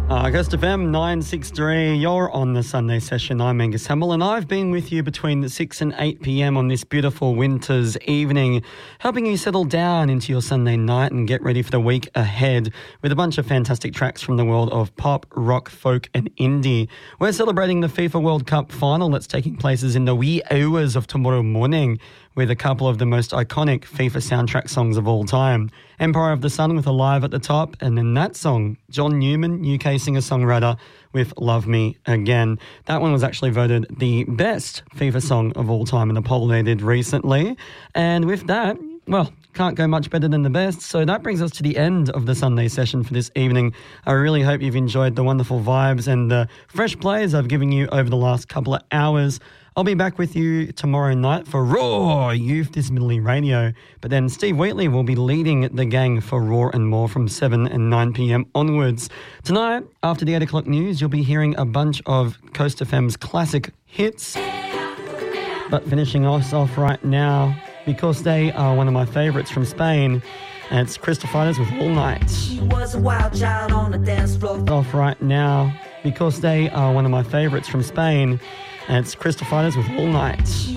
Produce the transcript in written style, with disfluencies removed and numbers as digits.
Coast FM 963, you're on the Sunday session. I'm Angus Hamill and I've been with you between 6 and 8 p.m. on this beautiful winter's evening, helping you settle down into your Sunday night and get ready for the week ahead with a bunch of fantastic tracks from the world of pop, rock, folk and indie. We're celebrating the FIFA World Cup final that's taking places in the wee hours of tomorrow morning, with a couple of the most iconic FIFA soundtrack songs of all time. Empire of the Sun with Alive at the top, and then that song, John Newman, UK singer-songwriter, with Love Me Again. That one was actually voted the best FIFA song of all time in a poll they did recently. And with that, well, can't go much better than the best. So that brings us to the end of the Sunday session for this evening. I really hope you've enjoyed the wonderful vibes and the fresh plays I've given you over the last couple of hours. I'll be back with you tomorrow night for Raw Youth Disability Radio. But then Steve Wheatley will be leading the gang for Raw and More from 7 and 9 p.m. onwards. Tonight, after the 8 o'clock news, you'll be hearing a bunch of Coast FM's classic hits. But finishing us off right now, because they are one of my favourites from Spain, and it's Crystal Fighters with All Night. She was a wild child on the dance floor. Off right now, because they are one of my favourites from Spain, and it's Crystal Fighters with All Night.